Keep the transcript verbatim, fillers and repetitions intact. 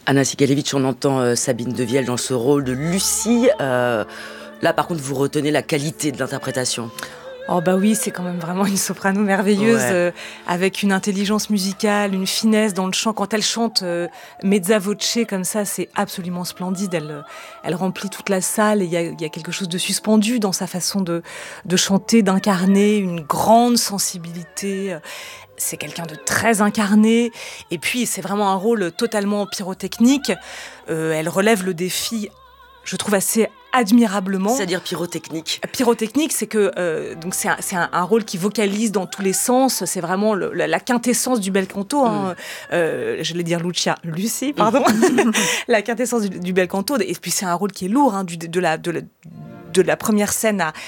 Anna Sigalevitch, on entend euh, Sabine Devielle dans ce rôle de Lucie. Euh, là, par contre, vous retenez la qualité de l'interprétation. Oh bah oui, c'est quand même vraiment une soprano merveilleuse, Ouais. euh, avec une intelligence musicale, une finesse dans le chant. Quand elle chante euh, mezza voce comme ça, c'est absolument splendide. Elle, euh, elle remplit toute la salle et il y a, y a quelque chose de suspendu dans sa façon de, de chanter, d'incarner une grande sensibilité. C'est quelqu'un de très incarné. Et puis, c'est vraiment un rôle totalement pyrotechnique. Euh, elle relève le défi, je trouve, assez admirablement. C'est-à-dire pyrotechnique. Pyrotechnique, c'est que euh, donc c'est, un, c'est un, un rôle qui vocalise dans tous les sens. C'est vraiment le, la, la quintessence du bel canto. Hein. Mm. Euh, je vais dire Lucia, Lucie, pardon. Mm. La quintessence du, du bel canto. Et puis c'est un rôle qui est lourd, hein, du, de la de la de la première scène à,